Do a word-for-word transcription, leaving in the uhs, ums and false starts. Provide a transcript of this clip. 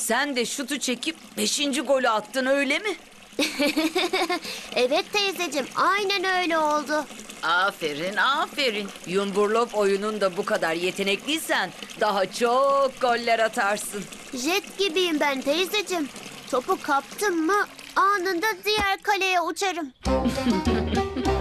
Sen de şutu çekip beşinci golü attın, öyle mi? Evet teyzeciğim, aynen öyle oldu. Aferin, aferin. Yumburlop oyununda bu kadar yetenekliysen daha çok goller atarsın. Jet gibiyim ben teyzeciğim. Topu kaptım mı anında diğer kaleye uçarım.